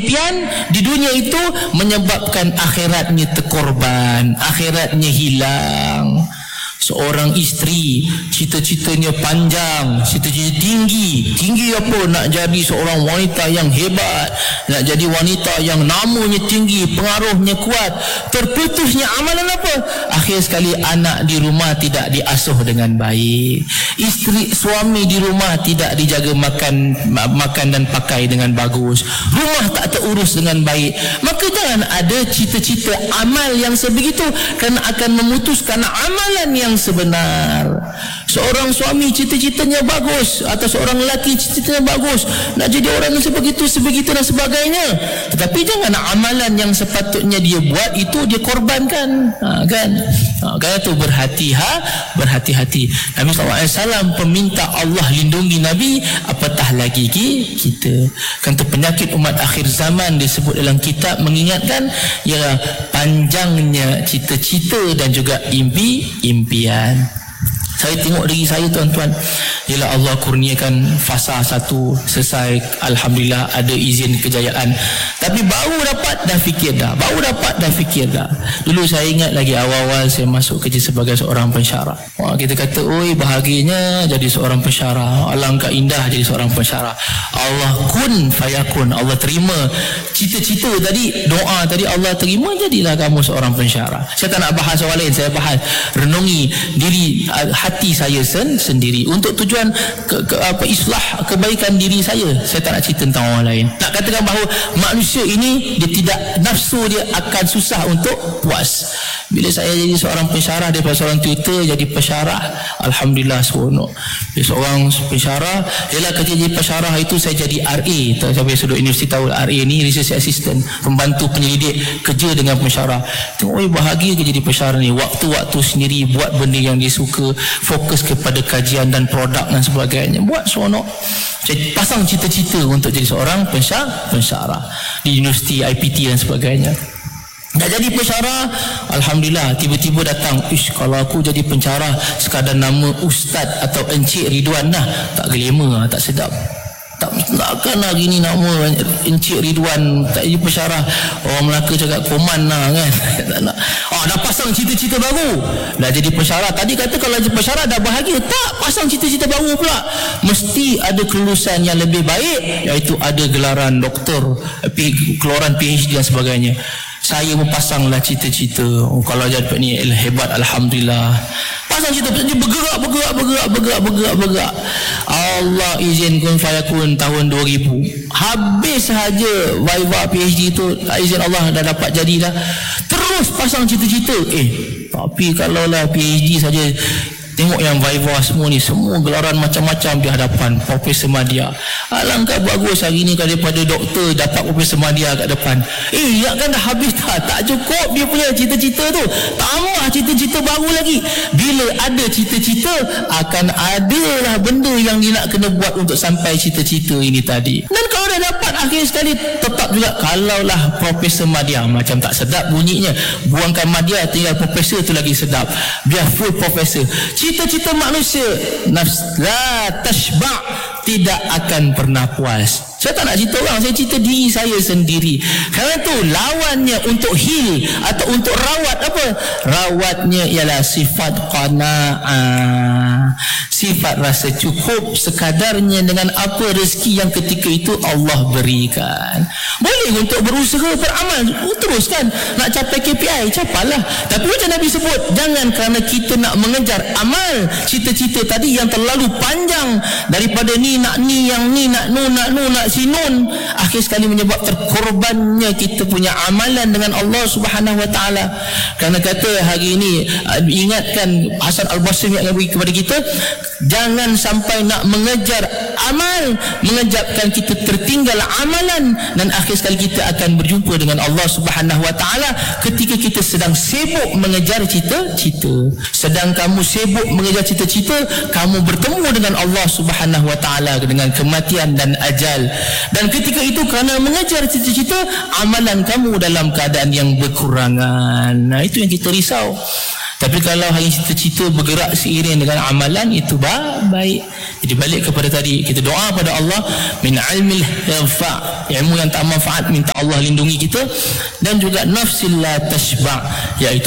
impian di dunia itu menyebabkan akhiratnya terkorban, akhiratnya hilang. Seorang isteri cita-citanya panjang, cita-cita tinggi apa? Nak jadi seorang wanita yang hebat, nak jadi wanita yang namanya tinggi, pengaruhnya kuat. Terputusnya amalan apa? Akhir sekali anak di rumah tidak diasuh dengan baik, suami di rumah tidak dijaga makan dan pakai dengan bagus, rumah tak terurus dengan baik. Maka jangan ada cita-cita amal yang sebegitu, kerana akan memutuskan amalan yang sebenar. Seorang suami cita-citanya bagus, atau seorang lelaki cita-citanya bagus, nak jadi orang yang sebegitu dan sebagainya, tetapi jangan amalan yang sepatutnya dia buat itu dia korbankan, kan? Kerana itu berhati-hati. Nabi SAW peminta Allah lindungi Nabi, apatah lagi kita. Kan tu penyakit umat akhir zaman disebut dalam kitab mengingatkan, ialah panjangnya cita-cita dan juga impian. Saya tengok diri saya, tuan-tuan, ialah Allah kurniakan fasa 1 selesai, alhamdulillah, ada izin kejayaan, tapi baru dapat dah fikir dah. Dulu saya ingat lagi awal-awal saya masuk kerja sebagai seorang pensyarah. Kita kata, oi bahagianya jadi seorang pensyarah, alangkah indah jadi seorang pensyarah. Allah kun fayakun, Allah terima cita-cita tadi, doa tadi Allah terima, jadilah kamu seorang pensyarah. Saya tak nak bahas soal lain, saya bahas renungi diri hati saya sendiri untuk tujuan islah kebaikan diri saya. Saya tak nak cerita tentang orang lain. Nak katakan bahawa manusia ini dia tidak, nafsu dia akan susah untuk puas. Bila saya jadi seorang pensyarah, daripada seorang tutor jadi pensyarah, alhamdulillah seronok. Bila seorang pensyarah, ialah ketika jadi pensyarah itu saya jadi RA. Sampai sudut universiti tahu RA ni, research assistant, pembantu penyelidik, kerja dengan pensyarah. Tengok, oi bahagia ke jadi pensyarah ni, waktu-waktu sendiri, buat benda yang dia suka, fokus kepada kajian dan produk dan sebagainya, buat seronok. Saya pasang cita-cita untuk jadi seorang pensyarah di universiti, IPT dan sebagainya. Dah jadi pensyarah, alhamdulillah, tiba-tiba datang, kalau aku jadi pensyarah sekadar nama Ustaz atau Encik Ridwan dah, tak glamour, tak sedap. Takkan hari ni nama Encik Ridwan tak jadi pensyarah, orang Melaka cakap koman lah, kan? Tak nak. Dah pasang cita-cita baru, dah jadi pensyarah. Tadi kata kalau jadi pensyarah dah bahagia, tak, pasang cita-cita baru pula. Mesti ada kelulusan yang lebih baik, iaitu ada gelaran doktor, keluaran PhD dan sebagainya. Saya pun pasanglah cita-cita, kalau jadi ni hebat, alhamdulillah. Pasang cita, bergerak. Allah izin kun fayakun tahun 2000. Habis sahaja Viva PhD tu, izin Allah dah dapat jadilah. Terus pasang cita-cita. Tapi kalau lah PhD saja, tengok yang Viva semua ni, semua gelaran macam-macam di hadapan Profesor Madya. Alangkah bagus hari ni kalau daripada doktor dapat Profesor Madya kat depan. Ya kan dah habis tak cukup dia punya cita-cita tu, tambah cita-cita baru lagi. Bila ada cita-cita, akan adalah benda yang dia nak kena buat untuk sampai cita-cita ini tadi. Dan kalau dah dapat, akhir sekali tetap juga, kalaulah Profesor Madya macam tak sedap bunyinya, buangkan Madya, tinggal Profesor tu lagi sedap, biar full Profesor. Cita-cita manusia la tashba', tidak akan pernah puas. Saya tak nak cerita orang, saya cerita diri saya sendiri. Kerana tu lawannya untuk heal atau untuk rawat apa? Rawatnya ialah sifat qanaah, sifat rasa cukup sekadarnya dengan apa rezeki yang ketika itu Allah berikan. Boleh untuk berusaha beramal, teruskan. Nak capai KPI, capalah. Tapi macam Nabi sebut, jangan kerana kita nak mengejar amal, cita-cita tadi yang terlalu panjang, daripada ni nak ni, yang ni nak nak sinun, akhir sekali menyebab terkorbannya kita punya amalan dengan Allah Subhanahu Wa Taala. Kerana kata hari ini, ingatkan Hasan Al-Basri yang bagi kepada kita, jangan sampai nak mengejar amal menyebabkan kita tertinggal amalan, dan akhir sekali kita akan berjumpa dengan Allah Subhanahu Wa Taala ketika kita sedang sibuk mengejar cita-cita. Sedang kamu sibuk mengejar cita-cita, kamu bertemu dengan Allah Subhanahu Wa Taala dengan kematian dan ajal. Dan ketika itu kerana mengejar cita-cita, amalan kamu dalam keadaan yang berkurangan. Itu yang kita risau. Tapi kalau hanya cita-cita bergerak seiring dengan amalan, itu baik. Jadi balik kepada tadi, kita doa pada Allah, min ilmil yanfa', ilmu yang tak manfaat, minta Allah lindungi kita. Dan juga nafsil la tashba', iaitu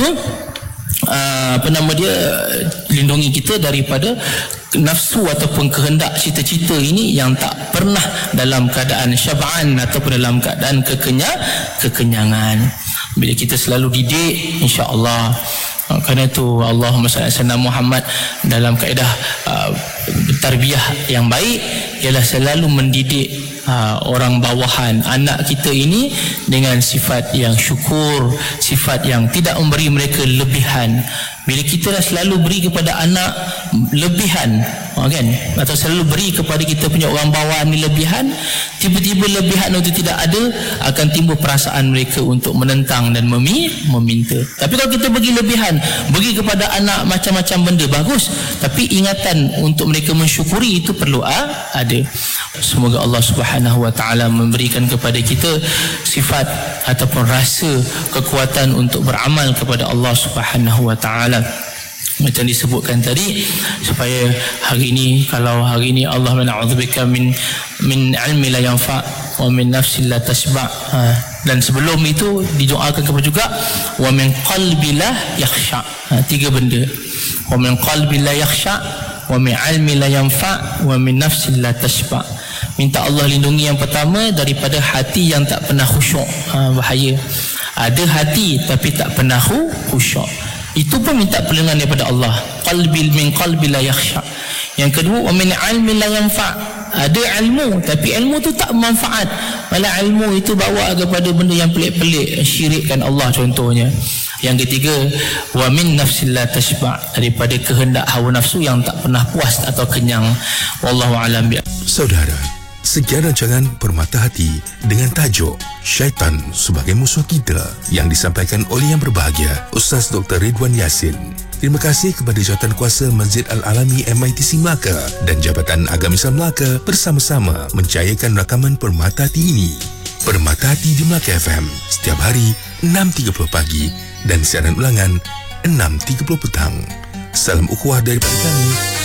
lindungi kita daripada nafsu ataupun kehendak cita-cita ini yang tak pernah dalam keadaan syab'an ataupun dalam keadaan kekenyangan. Bila kita selalu didik, insya-Allah. Kerana itu Allahumma salli ala Muhammad dalam kaedah tarbiyah yang baik ialah selalu mendidik orang bawahan, anak kita ini dengan sifat yang syukur, sifat yang tidak memberi mereka lebihan. Bila kita dah selalu beri kepada anak lebihan, kan, atau selalu beri kepada kita punya orang bawahan ni lebihan, tiba-tiba lebihan itu tidak ada, akan timbul perasaan mereka untuk menentang dan meminta. Tapi kalau kita bagi lebihan, bagi kepada anak macam-macam benda, bagus, tapi ingatan untuk mereka mensyukuri itu perlu ada. Semoga Allah Subhanahu wa taala memberikan kepada kita sifat ataupun rasa kekuatan untuk beramal kepada Allah Subhanahu wa taala. Macam disebutkan tadi, supaya hari ini, kalau hari ini Allah na'udzubika min ilmi la yanfa' wa min nafsi la tashba', dan sebelum itu didoakan kepada juga wa min qalbi la yakhsha', 3 benda. Wa min qalbi la yakhsha', wa min ilmi la yanfa', wa min nafsi la tashba'. Minta Allah lindungi yang pertama daripada hati yang tak pernah khusyuk. Bahaya. Ada hati tapi tak pernah khusyuk. Itu pun minta perlindungan daripada Allah. Qalbi min qalbi la yakhsha. Yang kedua, wa min ilmi la yanfa'. Ada ilmu tapi ilmu tu tak bermanfaat. Malah ilmu itu bawa kepada benda yang pelik-pelik, syirikkan Allah contohnya. Yang ketiga, wa min nafsil la tashba', daripada kehendak hawa nafsu yang tak pernah puas atau kenyang. Wallahu a'lam bi. Saudara, sekian rancangan Permata Hati dengan tajuk Syaitan sebagai Musuh Kita yang disampaikan oleh yang berbahagia Ustaz Dr. Ridwan Yassin. Terima kasih kepada Jawatankuasa Masjid Al-Alami MITC Melaka dan Jabatan Agama Islam Melaka bersama-sama mencayakan rakaman Permata Hati ini. Permata Hati di Melaka FM setiap hari 6.30 pagi dan siaran ulangan 6.30 petang. Salam ukhuwah daripada kami.